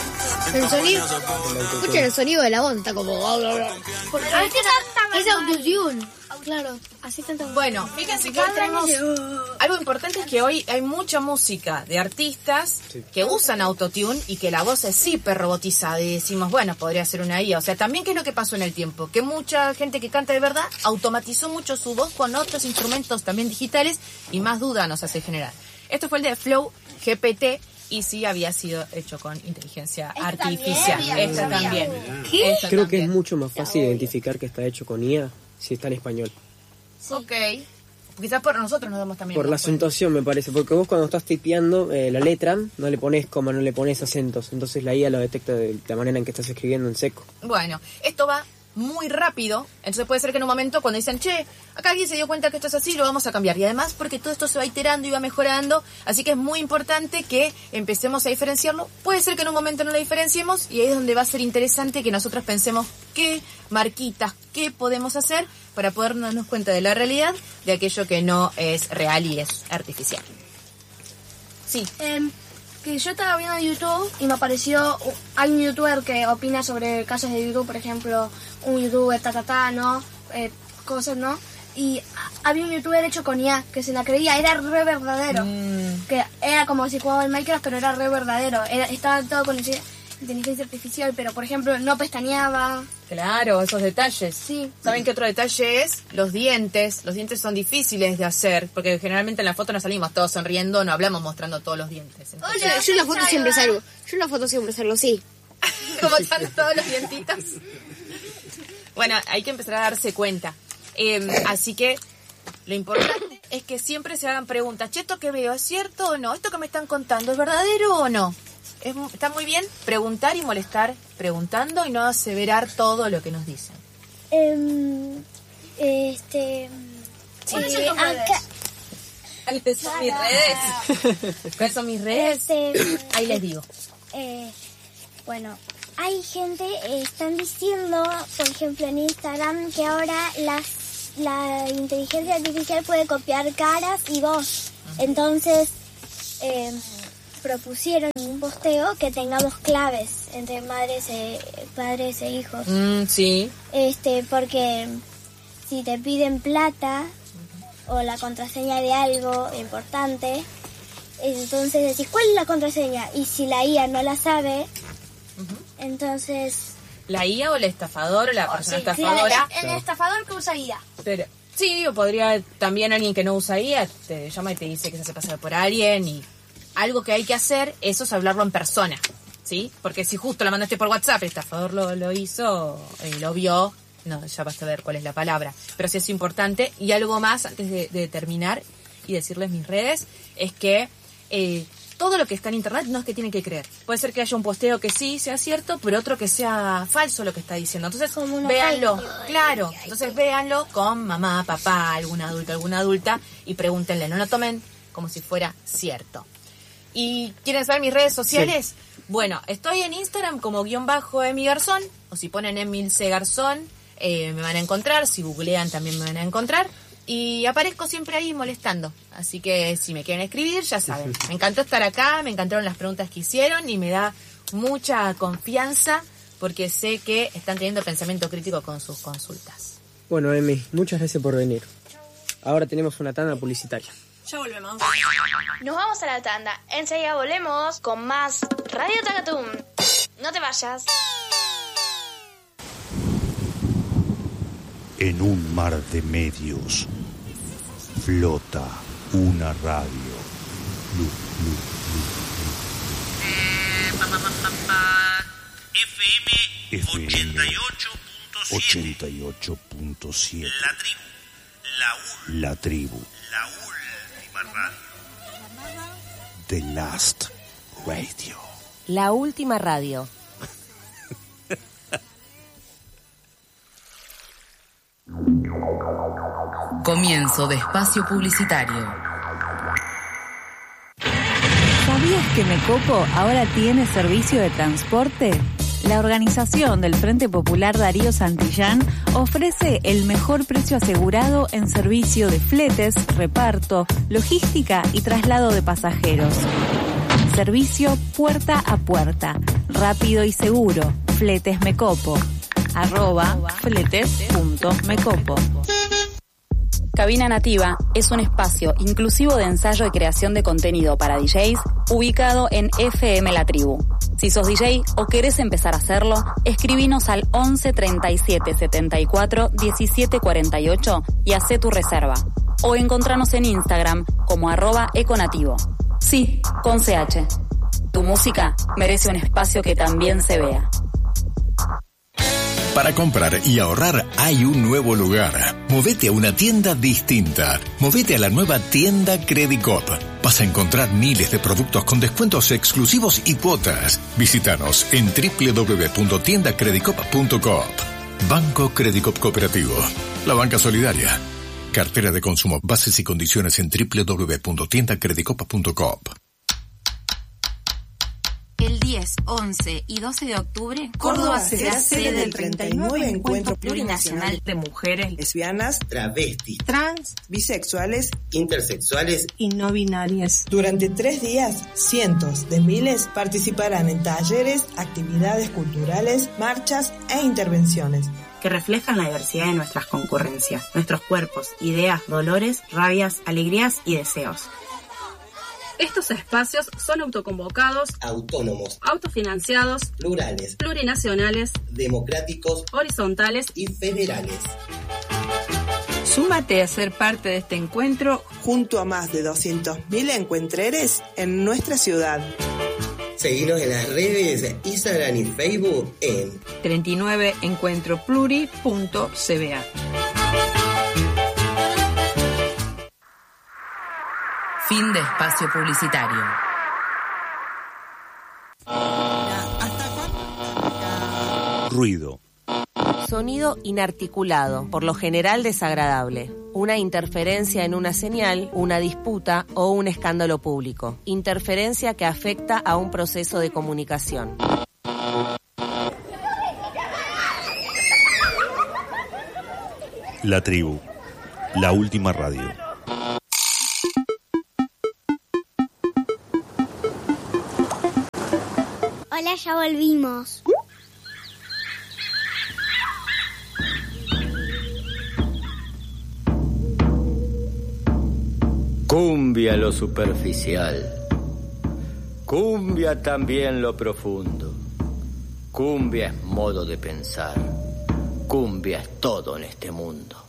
El sonido. Escuchen el sonido de la voz, está como. Es autotune. Claro, así tanto. Bueno, fíjense que hoy tenemos algo importante, es que hoy hay mucha música de artistas que usan autotune y que la voz es hiper robotizada y decimos, bueno, podría ser una IA. O sea, también qué es lo que pasó en el tiempo, que mucha gente que canta de verdad automatizó mucho su voz con otros instrumentos también digitales y más duda nos hace generar. Esto fue el de Flow GPT y sí había sido hecho con inteligencia artificial. Esta también. ¿Qué? Creo que es mucho más fácil identificar que está hecho con IA si está en español. Sí. Ok. Quizás por nosotros nos damos también. Por la acentuación me parece, porque vos cuando estás tipeando la letra no le pones coma, no le pones acentos, entonces la IA lo detecta de la manera en que estás escribiendo en seco. Bueno, esto va muy rápido, entonces puede ser que en un momento cuando dicen, che, acá alguien se dio cuenta que esto es así, lo vamos a cambiar. Y además porque todo esto se va iterando y va mejorando, así que es muy importante que empecemos a diferenciarlo. Puede ser que en un momento no lo diferenciemos y ahí es donde va a ser interesante que nosotros pensemos qué marquitas, qué podemos hacer para poder darnos cuenta de la realidad de aquello que no es real y es artificial. Sí. Que yo estaba viendo YouTube y me apareció, hay un youtuber que opina sobre casos de YouTube, por ejemplo, un youtuber ¿no? Cosas, ¿no? Y había un youtuber hecho con IA que se la creía, era re verdadero. Que era como si jugaba en Minecraft, pero era re verdadero. Estaba todo con inteligencia artificial, pero por ejemplo no pestañeaba. Claro, esos detalles. Sí. ¿Saben qué otro detalle es? Los dientes. Los dientes son difíciles de hacer, porque generalmente en la foto no salimos todos sonriendo, no hablamos mostrando todos los dientes. Entonces, Oye, yo en la foto siempre salgo, sí. ¿Cómo están todos los dientitos? Bueno, hay que empezar a darse cuenta. Así que lo importante es que siempre se hagan preguntas. Che, ¿esto que veo es cierto o no? ¿Esto que me están contando es verdadero o no? Está muy bien preguntar y molestar preguntando y no aseverar todo lo que nos dicen. ¿Cuáles son mis redes? ¿Cuáles son mis redes? Ahí les digo. Bueno, hay gente, están diciendo, por ejemplo en Instagram, que ahora la inteligencia artificial puede copiar caras y voz. Entonces, propusieron un posteo que tengamos claves entre padres e hijos. Sí. Porque si te piden plata o la contraseña de algo importante, entonces decís, ¿cuál es la contraseña? Y si la IA no la sabe, entonces... ¿La IA o el estafador o la persona estafadora? El estafador que usa IA. Pero, sí, digo, podría también alguien que no usa IA te llama y te dice que se hace pasar por alguien y... Algo que hay que hacer, eso es hablarlo en persona, ¿sí? Porque si justo la mandaste por WhatsApp, el estafador lo hizo, lo vio, no, ya vas a ver cuál es la palabra. Pero sí es importante. Y algo más, antes de terminar y decirles mis redes, es que todo lo que está en internet no es que tienen que creer. Puede ser que haya un posteo que sí sea cierto, pero otro que sea falso lo que está diciendo. Entonces, véanlo, claro. Entonces, véanlo con mamá, papá, algún adulto, alguna adulta, y pregúntenle, no lo tomen como si fuera cierto. ¿Y quieren saber mis redes sociales? Sí. Bueno, estoy en Instagram como _Emi Garzón, o si ponen Emil C. Garzón, me van a encontrar, si googlean también me van a encontrar, y aparezco siempre ahí molestando, así que si me quieren escribir, ya saben. Me encantó estar acá, me encantaron las preguntas que hicieron, y me da mucha confianza, porque sé que están teniendo pensamiento crítico con sus consultas. Bueno, Emi, muchas gracias por venir. Ahora tenemos una tanda publicitaria. Ya volvemos. Nos vamos a la tanda. Enseguida volvemos con más Radio Takatum. No te vayas. En un mar de medios flota una radio. FM 88.7. La tribu. The Last Radio. La última radio. Comienzo de espacio publicitario. ¿Sabías que Mecoco ahora tiene servicio de transporte? La organización del Frente Popular Darío Santillán ofrece el mejor precio asegurado en servicio de fletes, reparto, logística y traslado de pasajeros. Servicio puerta a puerta, rápido y seguro. Fletes Mecopo. @fletes.mecopo. Cabina Nativa es un espacio inclusivo de ensayo y creación de contenido para DJs ubicado en FM La Tribu. Si sos DJ o querés empezar a hacerlo, escribinos al 11 37 74 17 48 y hacé tu reserva. O encontranos en Instagram como @econativo. Sí, con CH. Tu música merece un espacio que también se vea. Para comprar y ahorrar hay un nuevo lugar. Movete a una tienda distinta. Movete a la nueva tienda Credicop. Vas a encontrar miles de productos con descuentos exclusivos y cuotas. Visítanos en www.tiendacredicop.coop. Banco Credicop Cooperativo. La banca solidaria. Cartera de consumo. Bases y condiciones en www.tiendacredicop.coop. El 10, 11 y 12 de octubre, Córdoba será sede del 39 Encuentro Plurinacional de Mujeres Lesbianas, Travestis, Trans, Bisexuales, Intersexuales y No binarias. Durante 3 días, cientos de miles participarán en talleres, actividades culturales, marchas e intervenciones que reflejan la diversidad de nuestras concurrencias, nuestros cuerpos, ideas, dolores, rabias, alegrías y deseos. Estos espacios son autoconvocados, autónomos, autofinanciados, plurales, plurinacionales, democráticos, horizontales y federales. Súmate a ser parte de este encuentro junto a más de 200.000 encuentreres en nuestra ciudad. Seguinos en las redes Instagram y Facebook en 39encuentropluri.cba. Fin de espacio publicitario. Ruido. Sonido inarticulado, por lo general desagradable. Una interferencia en una señal, una disputa o un escándalo público. Interferencia que afecta a un proceso de comunicación. La Tribu. La última radio. Hola, ya volvimos. Cumbia lo superficial. Cumbia también lo profundo. Cumbia es modo de pensar. Cumbia es todo en este mundo.